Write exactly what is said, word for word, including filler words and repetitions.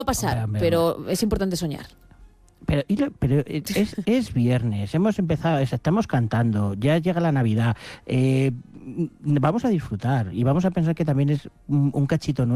pasar, Hombre, hombre, pero hombre. es importante soñar. Pero, y lo- pero es, es viernes, hemos empezado, estamos cantando, ya llega la Navidad, eh, vamos a disfrutar y vamos a pensar que también es un, un cachito